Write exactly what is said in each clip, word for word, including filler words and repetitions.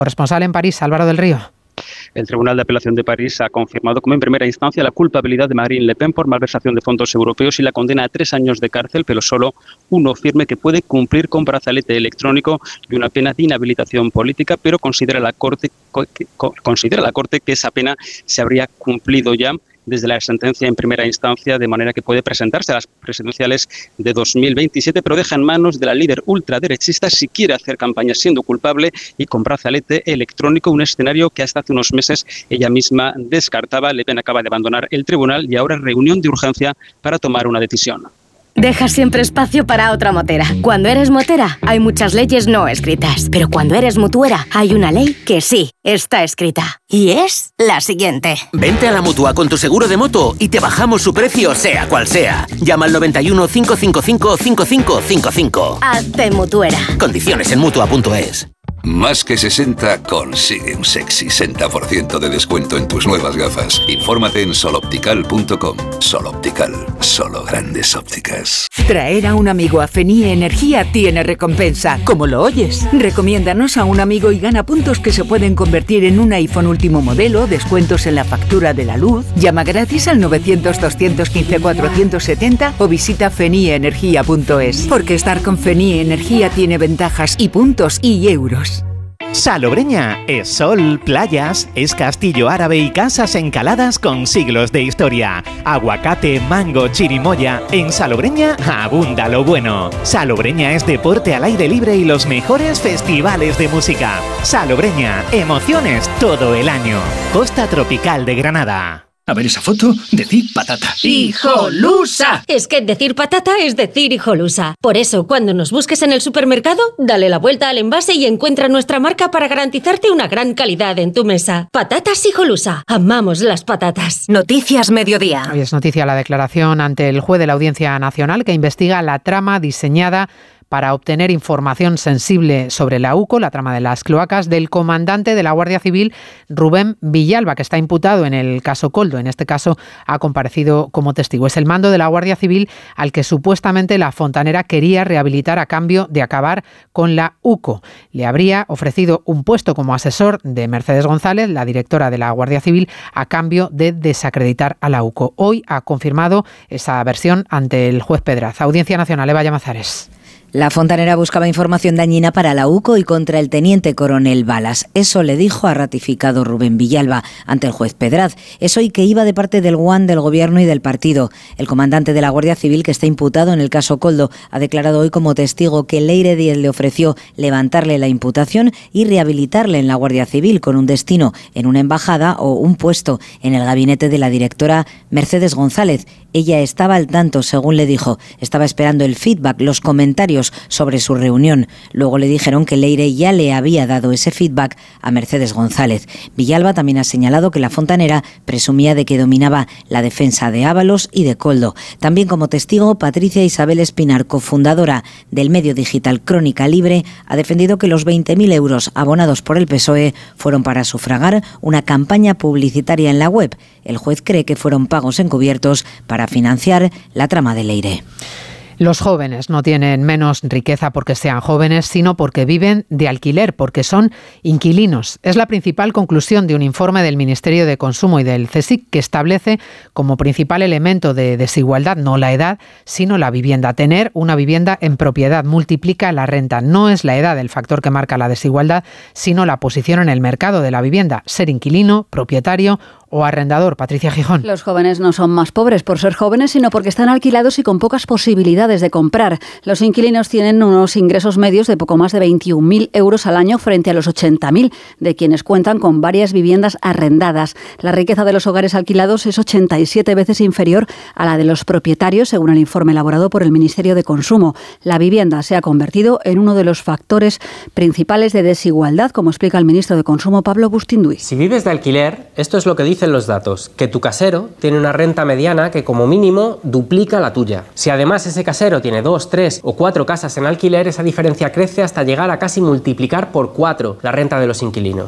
Corresponsal en París, Álvaro del Río. El Tribunal de Apelación de París ha confirmado como en primera instancia la culpabilidad de Marine Le Pen por malversación de fondos europeos y la condena a tres años de cárcel, pero solo uno firme que puede cumplir con brazalete electrónico y una pena de inhabilitación política, pero considera la Corte, considera la Corte que esa pena se habría cumplido ya desde la sentencia en primera instancia, de manera que puede presentarse a las presidenciales de dos mil veintisiete, pero deja en manos de la líder ultraderechista si quiere hacer campaña siendo culpable y con brazalete electrónico, un escenario que hasta hace unos meses ella misma descartaba. Le Pen acaba de abandonar el tribunal y ahora reunión de urgencia para tomar una decisión. Deja siempre espacio para otra motera. Cuando eres motera, hay muchas leyes no escritas. Pero cuando eres mutuera, hay una ley que sí está escrita. Y es la siguiente. Vente a la Mutua con tu seguro de moto y te bajamos su precio sea cual sea. Llama al noventa y uno, cinco cinco cinco, cinco cinco cinco cinco. Hazte mutuera. Condiciones en mutua punto es. Más que sesenta consigue un sexy sesenta por ciento de descuento en tus nuevas gafas. Infórmate en sol optical punto com. Sol Optical, solo grandes ópticas. Traer a un amigo a Fenie Energía tiene recompensa, como lo oyes. Recomiéndanos a un amigo y gana puntos que se pueden convertir en un iPhone último modelo, descuentos en la factura de la luz. Llama gratis al novecientos, doscientos quince, cuatrocientos setenta o visita fenie energía punto es. Porque estar con Fenie Energía tiene ventajas y puntos y euros. Salobreña es sol, playas, es castillo árabe y casas encaladas con siglos de historia. Aguacate, mango, chirimoya. En Salobreña abunda lo bueno. Salobreña es deporte al aire libre y los mejores festivales de música. Salobreña, emociones todo el año. Costa tropical de Granada. A ver esa foto, decir patata. ¡Hijolusa! Es que decir patata es decir hijolusa. Por eso, cuando nos busques en el supermercado, dale la vuelta al envase y encuentra nuestra marca para garantizarte una gran calidad en tu mesa. Patatas Hijolusa. Amamos las patatas. Noticias Mediodía. Hoy es noticia la declaración ante el juez de la Audiencia Nacional que investiga la trama diseñada para obtener información sensible sobre la U C O, la trama de las cloacas, del comandante de la Guardia Civil, Rubén Villalba, que está imputado en el caso Koldo. En este caso ha comparecido como testigo. Es el mando de la Guardia Civil al que supuestamente la fontanera quería rehabilitar a cambio de acabar con la U C O. Le habría ofrecido un puesto como asesor de Mercedes González, la directora de la Guardia Civil, a cambio de desacreditar a la U C O. Hoy ha confirmado esa versión ante el juez Pedraza. Audiencia Nacional, Eva Llamazares. La fontanera buscaba información dañina para la U C O y contra el teniente coronel Balas. Eso le dijo, ha ratificado Rubén Villalba ante el juez Pedraz. Eso y que iba de parte del G U A N, del Gobierno y del partido. El comandante de la Guardia Civil, que está imputado en el caso Koldo, ha declarado hoy como testigo que Leire Díez le ofreció levantarle la imputación y rehabilitarle en la Guardia Civil con un destino en una embajada o un puesto en el gabinete de la directora Mercedes González. Ella estaba al tanto, según le dijo. Estaba esperando el feedback, los comentarios sobre su reunión. Luego le dijeron que Leire ya le había dado ese feedback a Mercedes González. Villalba también ha señalado que la fontanera presumía de que dominaba la defensa de Ábalos y de Koldo. También como testigo, Patricia Isabel Espinar, cofundadora del medio digital Crónica Libre, ha defendido que los veinte mil euros abonados por el P S O E fueron para sufragar una campaña publicitaria en la web. El juez cree que fueron pagos encubiertos para financiar la trama de Leire. Los jóvenes no tienen menos riqueza porque sean jóvenes, sino porque viven de alquiler, porque son inquilinos. Es la principal conclusión de un informe del Ministerio de Consumo y del CSIC que establece como principal elemento de desigualdad no la edad, sino la vivienda. Tener una vivienda en propiedad multiplica la renta. No es la edad el factor que marca la desigualdad, sino la posición en el mercado de la vivienda. Ser inquilino, propietario o arrendador. Patricia Gijón. Los jóvenes no son más pobres por ser jóvenes, sino porque están alquilados y con pocas posibilidades de comprar. Los inquilinos tienen unos ingresos medios de poco más de veintiún mil euros al año frente a los ochenta mil de quienes cuentan con varias viviendas arrendadas. La riqueza de los hogares alquilados es ochenta y siete veces inferior a la de los propietarios, según el informe elaborado por el Ministerio de Consumo. La vivienda se ha convertido en uno de los factores principales de desigualdad, como explica el ministro de Consumo, Pablo Bustinduy. Si vives de alquiler, esto es lo que dice los datos, que tu casero tiene una renta mediana que como mínimo duplica la tuya. Si además ese casero tiene dos, tres o cuatro casas en alquiler, esa diferencia crece hasta llegar a casi multiplicar por cuatro la renta de los inquilinos.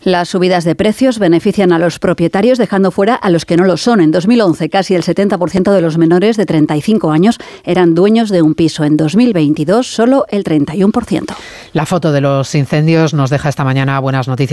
Las subidas de precios benefician a los propietarios, dejando fuera a los que no lo son. En dos mil once, casi el setenta por ciento de los menores de treinta y cinco años eran dueños de un piso. En dos mil veintidós, solo el treinta y uno por ciento. La foto de los incendios nos deja esta mañana buenas noticias.